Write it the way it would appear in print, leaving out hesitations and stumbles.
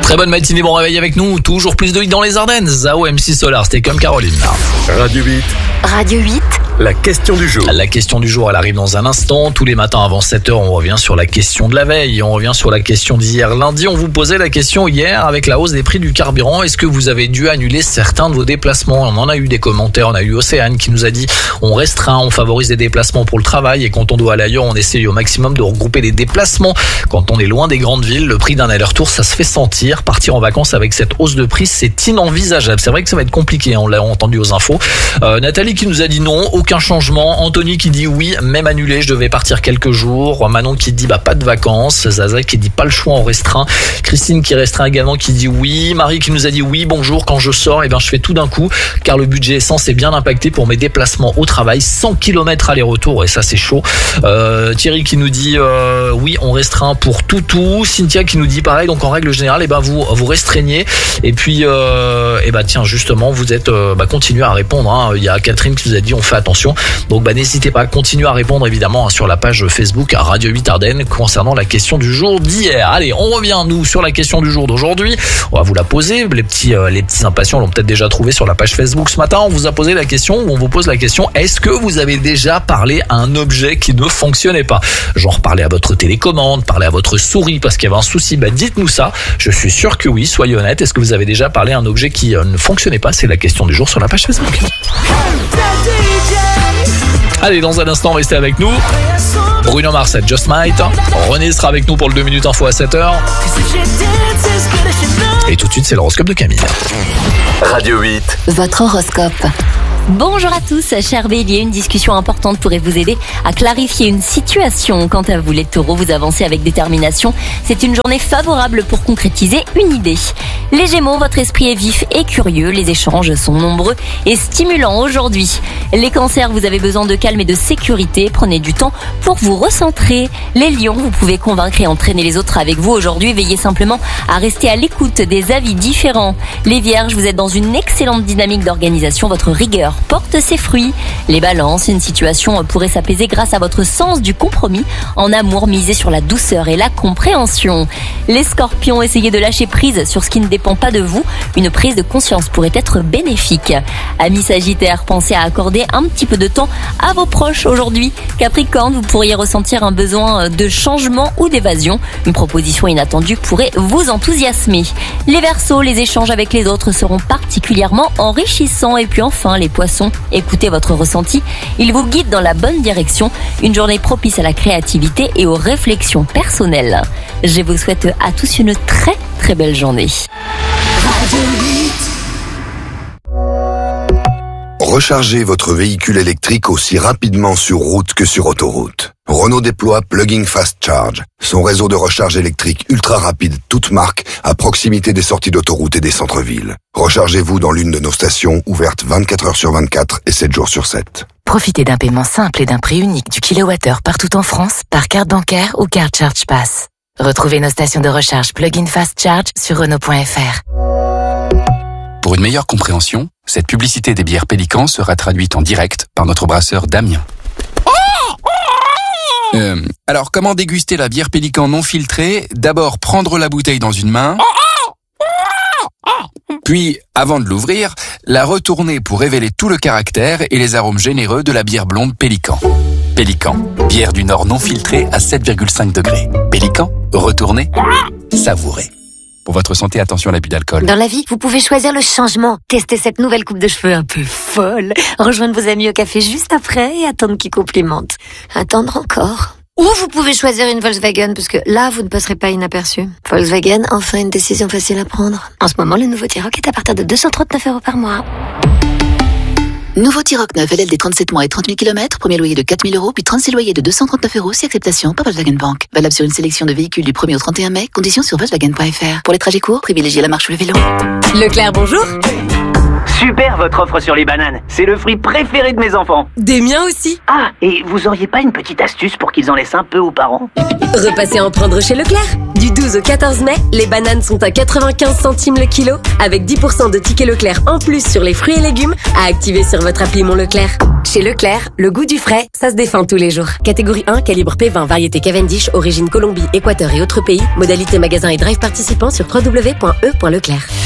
Très bonne matinée, bon réveil avec nous. Toujours plus de hits dans les Ardennes. Zao, MC Solar, c'était comme Caroline. Radio 8. Radio 8. La question du jour. La question du jour, elle arrive dans un instant. Tous les matins avant 7h, on revient sur la question de la veille. On revient sur la question d'hier. Lundi, on vous posait la question hier avec la hausse des prix du carburant. Est-ce que vous avez dû annuler certains de vos déplacements? On en a eu des commentaires. On a eu Océane qui nous a dit on restreint, on favorise des déplacements pour le travail. Et quand on doit aller ailleurs, on essaye au maximum de regrouper les déplacements. Quand on est loin des grandes villes, le prix d'un aller-retour, ça se fait sentir. Partir en vacances avec cette hausse de prix, c'est inenvisageable. C'est vrai que ça va être compliqué. On l'a entendu aux infos. Nathalie qui nous a dit non, aucun changement. Anthony qui dit oui, même annulé, je devais partir quelques jours. Manon qui dit pas de vacances. Zaza qui dit pas le choix, on restreint. Christine qui restreint également qui dit oui. Marie qui nous a dit oui, bonjour, quand je sors, je fais tout d'un coup car le budget essence est bien impacté pour mes déplacements au travail. 100 km aller-retour et ça c'est chaud. Thierry qui nous dit oui, on restreint pour tout. Cynthia qui nous dit pareil, donc en règle générale, vous restreignez. Et puis tiens, justement, vous êtes continuez à répondre. Il y a Catherine qui nous a dit on fait attention. Donc n'hésitez pas à continuer à répondre évidemment sur la page Facebook à Radio 8 Ardennes concernant la question du jour d'hier. Allez, on revient nous sur la question du jour d'aujourd'hui. On va vous la poser. Les petits impatients l'ont peut-être déjà trouvé sur la page Facebook ce matin. On vous a posé la question, ou on vous pose la question, est-ce que vous avez déjà parlé à un objet qui ne fonctionnait pas? Genre parler à votre télécommande, parler à votre souris parce qu'il y avait un souci. Dites-nous ça. Je suis sûr que oui, soyez honnête. Est-ce que vous avez déjà parlé à un objet qui ne fonctionnait pas? C'est la question du jour sur la page Facebook. Allez, dans un instant, restez avec nous. Bruno Mars, Just Might. René sera avec nous pour le 2 minutes info à 7h. Et tout de suite, c'est l'horoscope de Camille. Radio 8. Votre horoscope. Bonjour à tous, chers béliers, une discussion importante pourrait vous aider à clarifier une situation. Quant à vous les taureaux, vous avancez avec détermination. C'est une journée favorable pour concrétiser une idée. Les gémeaux, votre esprit est vif et curieux. Les échanges sont nombreux et stimulants aujourd'hui. Les cancers, vous avez besoin de calme et de sécurité. Prenez du temps pour vous recentrer. Les lions, vous pouvez convaincre et entraîner les autres avec vous aujourd'hui. Veillez simplement à rester à l'écoute des avis différents. Les vierges, vous êtes dans une excellente dynamique d'organisation. Votre rigueur porte ses fruits. Les balances, une situation pourrait s'apaiser grâce à votre sens du compromis. En amour, misez sur la douceur et la compréhension. Les scorpions, essayez de lâcher prise sur ce qui ne dépend pas de vous. Une prise de conscience pourrait être bénéfique. Amis sagittaires, pensez à accorder un petit peu de temps à vos proches aujourd'hui. Capricorne, vous pourriez ressentir un besoin de changement ou d'évasion. Une proposition inattendue pourrait vous enthousiasmer. Les Verseaux, les échanges avec les autres seront particulièrement enrichissants. Et puis enfin, les Poissons, écoutez votre ressenti, il vous guide dans la bonne direction. Une journée propice à la créativité et aux réflexions personnelles. Je vous souhaite à tous une très très belle journée. Rechargez votre véhicule électrique aussi rapidement sur route que sur autoroute. Renault déploie Plug-in Fast Charge, son réseau de recharge électrique ultra rapide toute marque à proximité des sorties d'autoroute et des centres-villes. Rechargez-vous dans l'une de nos stations ouvertes 24 heures sur 24 et 7 jours sur 7. Profitez d'un paiement simple et d'un prix unique du kilowattheure partout en France par carte bancaire ou carte Charge Pass. Retrouvez nos stations de recharge Plug-in Fast Charge sur Renault.fr. Pour une meilleure compréhension, cette publicité des bières Pélican sera traduite en direct par notre brasseur Damien. Alors, comment déguster la bière Pélican non filtrée? D'abord, prendre la bouteille dans une main, puis, avant de l'ouvrir, la retourner pour révéler tout le caractère et les arômes généreux de la bière blonde Pélican. Pélican, bière du Nord non filtrée à 7,5 degrés. Pélican, retournez, savourez. Pour votre santé, attention à l'abus d'alcool. Dans la vie, vous pouvez choisir le changement. Tester cette nouvelle coupe de cheveux un peu folle. Rejoindre vos amis au café juste après et attendre qu'ils complimentent. Attendre encore. Ou vous pouvez choisir une Volkswagen, parce que là, vous ne passerez pas inaperçu. Volkswagen, enfin une décision facile à prendre. En ce moment, le nouveau T-Roc est à partir de 239 € par mois. Nouveau T-Roc 9, LLD 37 mois et 30 000 km, premier loyer de 4 000 €, puis 36 loyers de 239 € si acceptation par Volkswagen Bank. Valable sur une sélection de véhicules du 1er au 31 mai, conditions sur Volkswagen.fr. Pour les trajets courts, privilégiez la marche ou le vélo. Leclerc, bonjour. Super votre offre sur les bananes. C'est le fruit préféré de mes enfants. Des miens aussi. Ah, et vous auriez pas une petite astuce pour qu'ils en laissent un peu aux parents? Repassez en prendre chez Leclerc. Du 12 au 14 mai, les bananes sont à 95 centimes le kilo, avec 10% de tickets Leclerc en plus sur les fruits et légumes à activer sur votre appli Mon Leclerc. Chez Leclerc, le goût du frais, ça se défend tous les jours. Catégorie 1, calibre P20, variété Cavendish, origine Colombie, Équateur et autres pays. Modalité magasin et drive participant sur www.e.leclerc.